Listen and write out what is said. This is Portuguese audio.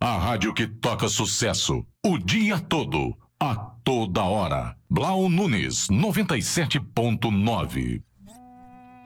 A rádio que toca sucesso o dia todo, a toda hora. Blau Nunes, 97.9.